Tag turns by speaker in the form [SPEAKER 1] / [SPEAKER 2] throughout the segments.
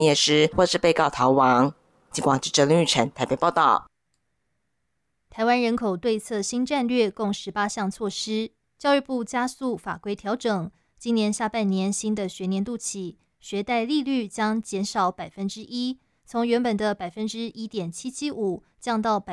[SPEAKER 1] 业时或是被告逃亡。警广记者林玉成台北报道。
[SPEAKER 2] 台湾人口对策新战略共18项措施，教育部加速法规调整，今年下半年新的学年度起，学贷利率将减少1%，从原本的1.775%降到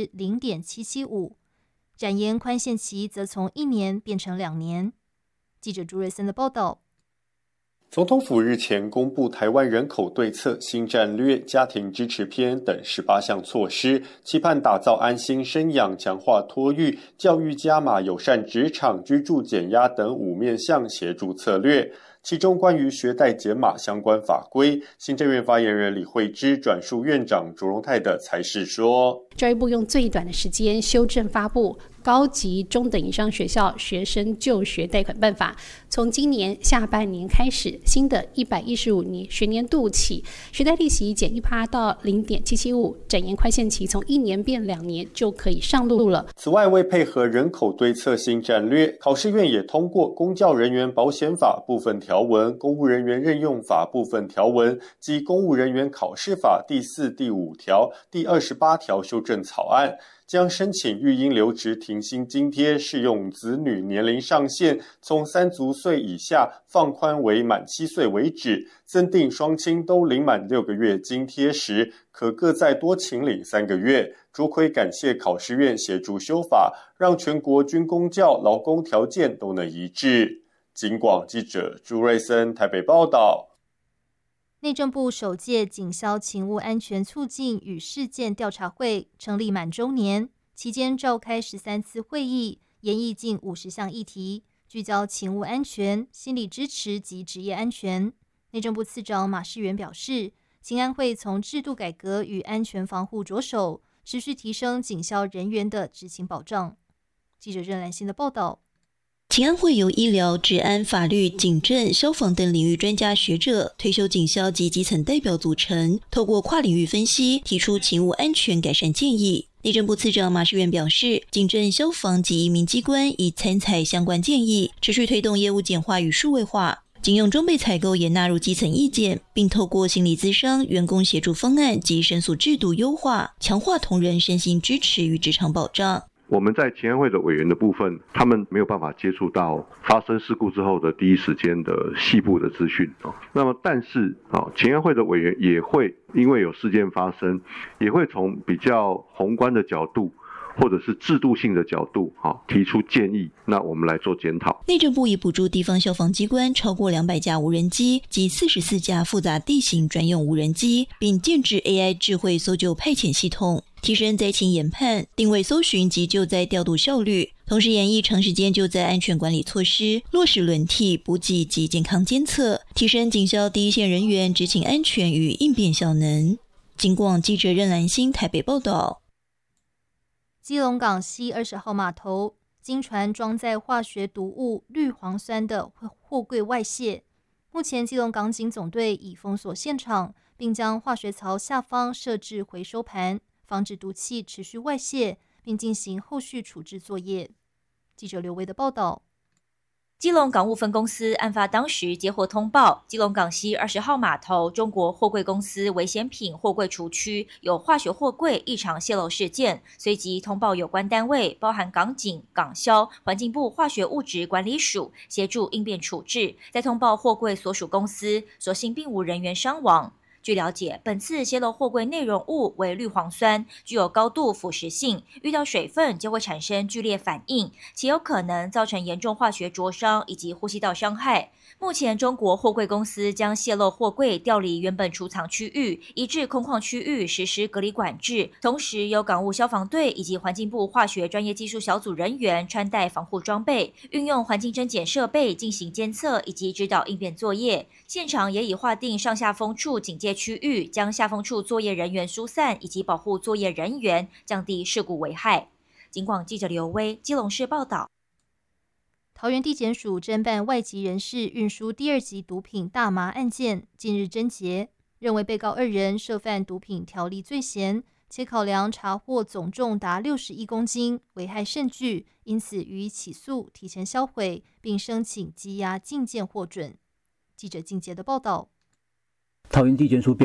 [SPEAKER 2] 0.775%，展延宽限期则从1年变成2年。记者朱瑞森的报道。
[SPEAKER 3] 总统府日前公布台湾人口对策新战略、家庭支持篇等18项措施，期盼打造安心生养、强化托育、教育加码、友善职场、居住减压等5面向协助策略。其中关于学贷减码相关法规，行政院发言人李惠芝转述院长卓荣泰的裁示说，
[SPEAKER 4] 教育部用最短的时间修正发布高级中等以上学校学生就学贷款办法，从今年下半年开始，新的115年学年度起，学贷利息减1%到0.775%，展延宽限期从1年变2年就可以上路了。
[SPEAKER 3] 此外，为配合人口对策新战略，考试院也通过公教人员保险法部分条文、公务人员任用法部分条文及公务人员考试法第4、第5条、第28条修正草案，将申请育婴留职停薪津贴适用子女年龄上限从3足岁以下放宽为满7岁为止，增订双亲都领满6个月津贴时，可各再多请领3个月。卓奎感谢考试院协助修法，让全国军公教劳工条件都能一致。警广记者朱瑞森台北报道。
[SPEAKER 2] 内政部首届警消勤务安全促进与事件调查会成立满周年，期间召开13次会议，研议近50项议题，聚焦勤务安全、心理支持及职业安全。内政部次长马世元表示，勤安会从制度改革与安全防护着手，持续提升警消人员的执勤保障。记者任兰心的报道。
[SPEAKER 5] 勤安会由医疗、治安、法律、警政、消防等领域专家学者、退休警消及基层代表组成，透过跨领域分析，提出勤务安全改善建议。内政部次长马世元表示，警政、消防及移民机关已参采相关建议，持续推动业务简化与数位化。警用装备采购也纳入基层意见，并透过心理咨商、员工协助方案及申诉制度优化，强化同仁身心支持与职场保障。
[SPEAKER 6] 我们在勤安会的委员的部分，他们没有办法接触到发生事故之后的第一时间的细部的资讯。那么但是勤安会的委员也会因为有事件发生，也会从比较宏观的角度或者是制度性的角度提出建议，那我们来做检讨。
[SPEAKER 5] 内政部已补助地方消防机关超过200架无人机及44架复杂地形专用无人机，并建置 AI 智慧搜救派遣系统，提升灾情研判、定位搜寻及救灾调度效率，同时研议长时间救灾安全管理措施，落实轮替、补给及健康监测，提升警消第一线人员执勤安全与应变效能。警广记者任兰心台北报道。
[SPEAKER 2] 基隆港西20号码头经船装载化学毒物氯磺酸的货柜外泄，目前基隆港警总队已封锁现场，并将化学槽下方设置回收盘，防止毒气持续外泄，并进行后续处置作业。记者刘维的报道。
[SPEAKER 7] 基隆港务分公司案发当时接获通报，基隆港西20号码头中国货柜公司危险品货柜厨区有化学货柜异常泄漏事件，随即通报有关单位，包含港警、港消、环境部化学物质管理署，协助应变处置。再通报货柜所属公司，所幸并无人员伤亡。据了解，本次泄漏货柜内容物为氯磺酸，具有高度腐蚀性，遇到水分就会产生剧烈反应，且有可能造成严重化学灼伤以及呼吸道伤害。目前中国货柜公司将泄漏货柜调离原本储藏区域，移至空旷区域实施隔离管制，同时由港务消防队以及环境部化学专业技术小组人员穿戴防护装备，运用环境侦检设备进行监测以及指导应变作业。现场也已划定上下风处警戒区域，将下风处作业人员疏散以及保护作业人员，降低事故危害。警广记者刘威基隆市报道。
[SPEAKER 2] 桃园地检署侦办外籍人士运输第2级毒品大麻案件，近日侦结，认为被告2人涉犯毒品条例罪嫌，且考量查获总重达61公斤，危害甚巨，因此予以起诉，提前销毁，并申请羁押禁见获准。记者靳杰的报道。
[SPEAKER 8] 桃园地检署表